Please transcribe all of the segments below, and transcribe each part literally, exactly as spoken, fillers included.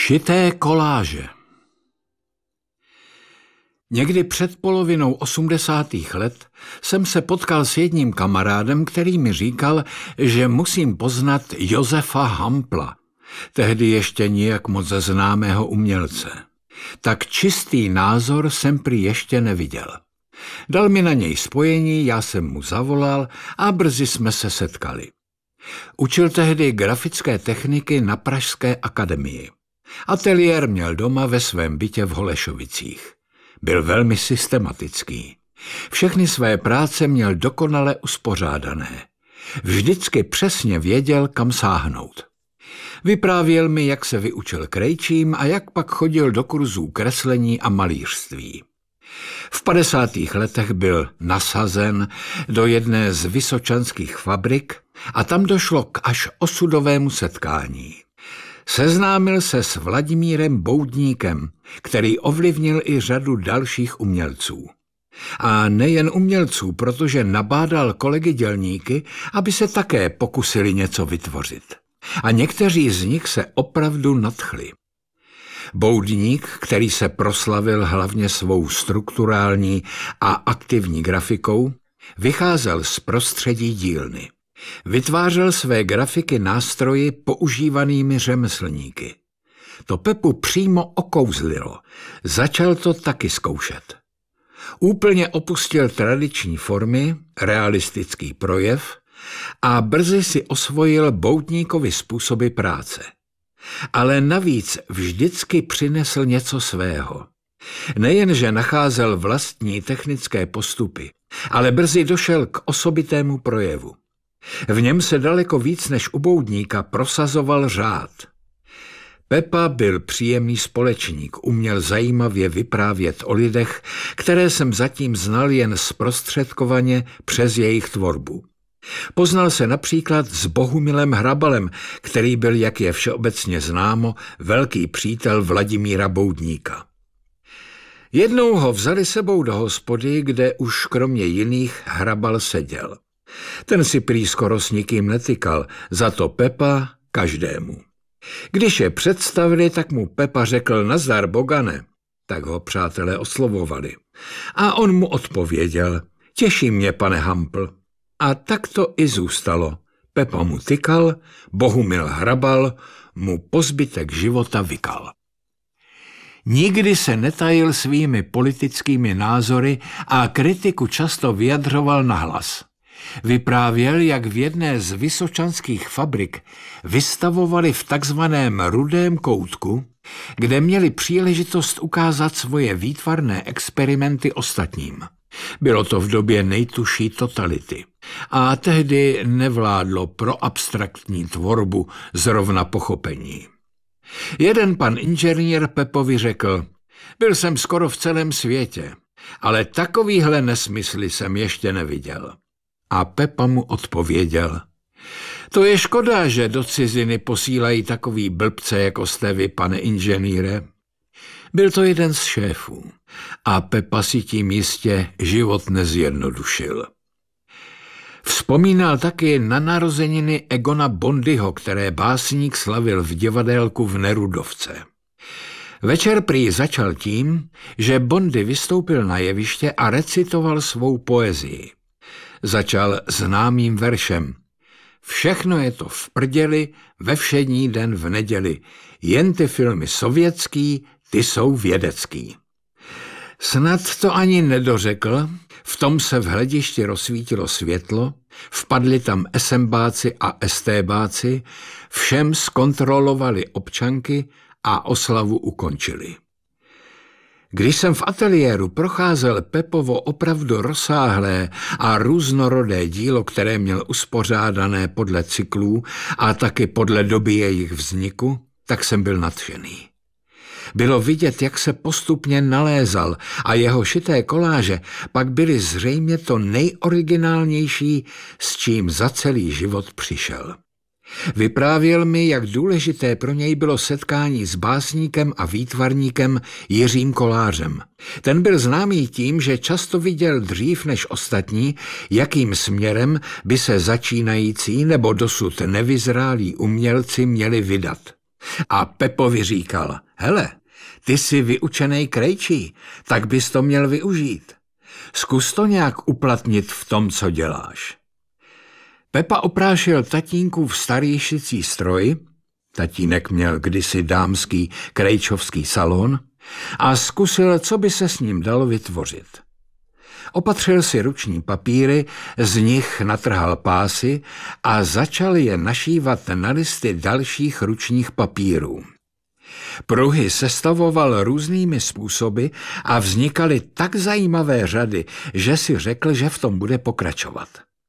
Šité koláže. Někdy před polovinou osmdesátých let jsem se potkal s jedním kamarádem, který mi říkal, že musím poznat Josefa Hampla, tehdy ještě nijak moc známého umělce. Tak čistý názor jsem prý ještě neviděl. Dal mi na něj spojení, já jsem mu zavolal a brzy jsme se setkali. Učil tehdy grafické techniky na Pražské akademii. Ateliér měl doma ve svém bytě v Holešovicích. Byl velmi systematický. Všechny své práce měl dokonale uspořádané. Vždycky přesně věděl, kam sáhnout. Vyprávěl mi, jak se vyučil krejčím a jak pak chodil do kurzů kreslení a malířství. V padesátých letech byl nasazen do jedné z vysočanských fabrik a tam došlo k až osudovému setkání. Seznámil se s Vladimírem Boudníkem, který ovlivnil i řadu dalších umělců. A nejen umělců, protože nabádal kolegy dělníky, aby se také pokusili něco vytvořit. A někteří z nich se opravdu nadchli. Boudník, který se proslavil hlavně svou strukturální a aktivní grafikou, vycházel z prostředí dílny. Vytvářel své grafiky nástroji používanými řemeslníky. To Pepu přímo okouzlilo. Začal to taky zkoušet. Úplně opustil tradiční formy, realistický projev a brzy si osvojil Boudníkovy způsoby práce. Ale navíc vždycky přinesl něco svého. Nejenže nacházel vlastní technické postupy, ale brzy došel k osobitému projevu. V něm se daleko víc než u Boudníka prosazoval řád. Pepa byl příjemný společník, uměl zajímavě vyprávět o lidech, které jsem zatím znal jen zprostředkovaně přes jejich tvorbu. Poznal se například s Bohumilem Hrabalem, který byl, jak je všeobecně známo, velký přítel Vladimíra Boudníka. Jednou ho vzali sebou do hospody, kde už kromě jiných Hrabal seděl. Ten si prý skoro s nikým netykal, za to Pepa každému. Když je představili, tak mu Pepa řekl nazdar Bogane, tak ho přátelé oslovovali. A on mu odpověděl, těší mě, pane Hampl. A tak to i zůstalo. Pepa mu tykal, Bohumil Hrabal mu po zbytek života vykal. Nikdy se netajil svými politickými názory a kritiku často vyjadřoval nahlas. Vyprávěl, jak v jedné z vysočanských fabrik vystavovali v takzvaném rudém koutku, kde měli příležitost ukázat svoje výtvarné experimenty ostatním. Bylo to v době nejtužší totality a tehdy nevládlo pro abstraktní tvorbu zrovna pochopení. Jeden pan inženýr Pepovi řekl, byl jsem skoro v celém světě, ale takovýhle nesmysly jsem ještě neviděl. A Pepa mu odpověděl, to je škoda, že do ciziny posílají takový blbce, jako jste vy, pane inženýre. Byl to jeden z šéfů a Pepa si tím jistě život nezjednodušil. Vzpomínal taky na narozeniny Egona Bondyho, které básník slavil v divadélku v Nerudovce. Večer prý začal tím, že Bondy vystoupil na jeviště a recitoval svou poezii. Začal známým veršem. Všechno je to v prděli, ve všední den v neděli, jen ty filmy sovětský, ty jsou vědecký. Snad to ani nedořekl, v tom se v hledišti rozsvítilo světlo, vpadli tam esembáci a estébáci, všem zkontrolovali občanky a oslavu ukončili. Když jsem v ateliéru procházel Pepovo opravdu rozsáhlé a různorodé dílo, které měl uspořádané podle cyklů a taky podle doby jejich vzniku, tak jsem byl nadšený. Bylo vidět, jak se postupně nalézal a jeho šité koláže pak byly zřejmě to nejoriginálnější, s čím za celý život přišel. Vyprávěl mi, jak důležité pro něj bylo setkání s básníkem a výtvarníkem Jiřím Kolářem. Ten byl známý tím, že často viděl dřív než ostatní, jakým směrem by se začínající nebo dosud nevyzrálí umělci měli vydat. A Pepovi říkal, hele, ty jsi vyučenej krejčí, tak bys to měl využít. Zkus to nějak uplatnit v tom, co děláš. Pepa oprášil tatínkův starý šicí stroj, tatínek měl kdysi dámský krejčovský salon, a zkusil, co by se s ním dalo vytvořit. Opatřil si ruční papíry, z nich natrhal pásy a začal je našívat na listy dalších ručních papírů. Pruhy sestavoval různými způsoby a vznikaly tak zajímavé řady, že si řekl, že v tom bude pokračovat.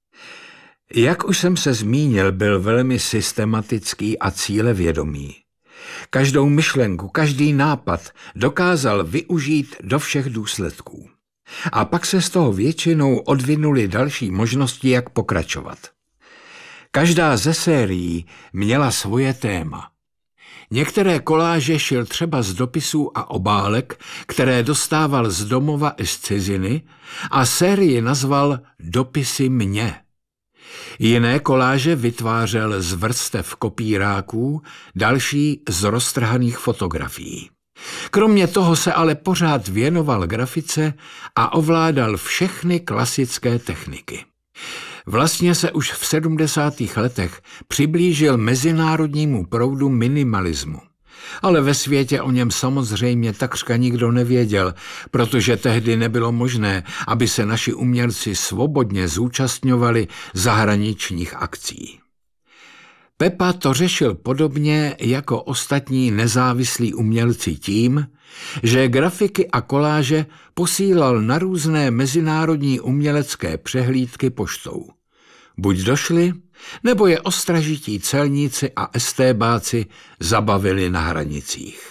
Jak už jsem se zmínil, byl velmi systematický a cílevědomý. Každou myšlenku, každý nápad dokázal využít do všech důsledků. A pak se z toho většinou odvinuly další možnosti, jak pokračovat. Každá ze sérií měla svoje téma. Některé koláže šil třeba z dopisů a obálek, které dostával z domova i z ciziny, a sérii nazval Dopisy mě. Jiné koláže vytvářel z vrstev kopíráků, další z roztrhaných fotografií. Kromě toho se ale pořád věnoval grafice a ovládal všechny klasické techniky. Vlastně se už v sedmdesátých letech přiblížil mezinárodnímu proudu minimalismu. Ale ve světě o něm samozřejmě takřka nikdo nevěděl, protože tehdy nebylo možné, aby se naši umělci svobodně zúčastňovali zahraničních akcí. Pepa to řešil podobně jako ostatní nezávislí umělci tím, že grafiky a koláže posílal na různé mezinárodní umělecké přehlídky poštou. Buď došli, nebo je ostražití celníci a estébáci zabavili na hranicích.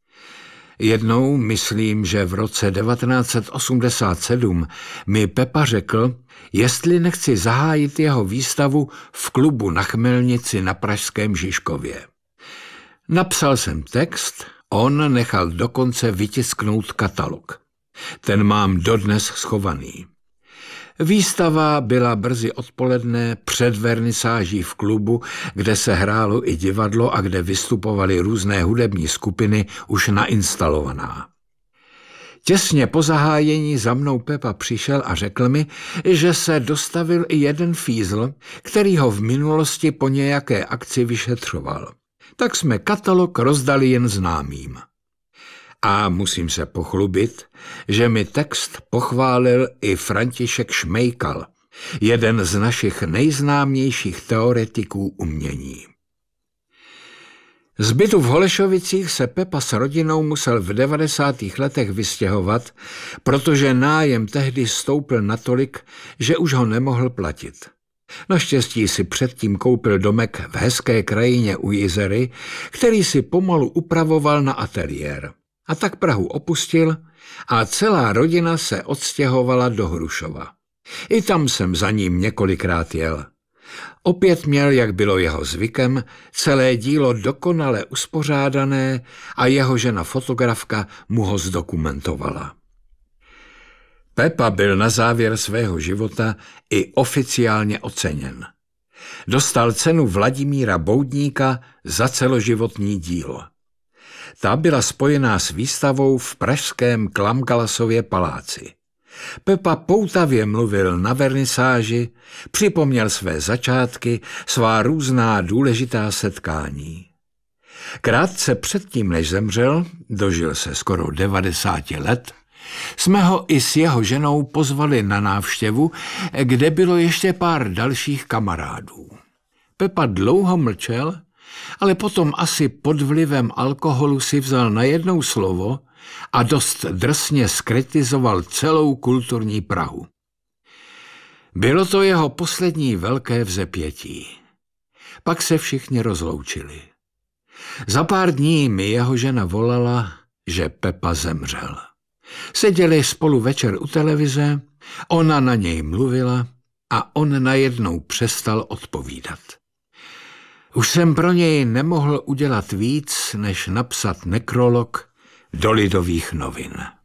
Jednou, myslím, že v roce devatenáct set osmdesát sedm, mi Pepa řekl, jestli nechci zahájit jeho výstavu v klubu na Chmelnici na pražském Žižkově. Napsal jsem text, on nechal dokonce vytisknout katalog. Ten mám dodnes schovaný. Výstava byla brzy odpoledne před vernisáží v klubu, kde se hrálo i divadlo a kde vystupovaly různé hudební skupiny už nainstalovaná. Těsně po zahájení za mnou Pepa přišel a řekl mi, že se dostavil i jeden fízl, který ho v minulosti po nějaké akci vyšetřoval. Tak jsme katalog rozdali jen známým. A musím se pochlubit, že mi text pochválil i František Šmejkal, jeden z našich nejznámějších teoretiků umění. Z bytu v Holešovicích se Pepa s rodinou musel v devadesátých letech vystěhovat, protože nájem tehdy stoupl natolik, že už ho nemohl platit. Naštěstí si předtím koupil domek v hezké krajině u Jizery, který si pomalu upravoval na ateliér. A tak Prahu opustil a celá rodina se odstěhovala do Hrušova. I tam jsem za ním několikrát jel. Opět měl, jak bylo jeho zvykem, celé dílo dokonale uspořádané a jeho žena fotografka mu ho zdokumentovala. Pepa byl na závěr svého života i oficiálně oceněn. Dostal cenu Vladimíra Boudníka za celoživotní dílo. Ta byla spojená s výstavou v pražském Klamgalasově paláci. Pepa poutavě mluvil na vernisáži, připomněl své začátky, svá různá důležitá setkání. Krátce předtím, než zemřel, dožil se skoro devadesáti let, jsme ho i s jeho ženou pozvali na návštěvu, kde bylo ještě pár dalších kamarádů. Pepa dlouho mlčel, ale potom asi pod vlivem alkoholu si vzal najednou slovo a dost drsně zkritizoval celou kulturní Prahu. Bylo to jeho poslední velké vzepětí. Pak se všichni rozloučili. Za pár dní mi jeho žena volala, že Pepa zemřel. Seděli spolu večer u televize, ona na něj mluvila a on najednou přestal odpovídat. Už jsem pro něj nemohl udělat víc, než napsat nekrolog do Lidových novin.